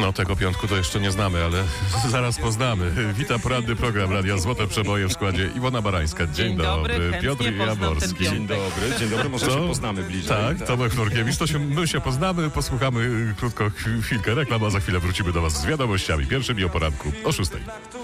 No, tego piątku to jeszcze nie znamy, ale zaraz poznamy. Witam poranny program Radia Złote Przeboje w składzie Iwona Barańska. Dzień dobry. Piotr Jaworski. Dzień dobry, może się poznamy bliżej. Tak, Tomek Norkiewicz. My się poznamy, posłuchamy krótko chwilkę reklam, a za chwilę wrócimy do Was z wiadomościami. Pierwszymi o poranku o 6:00.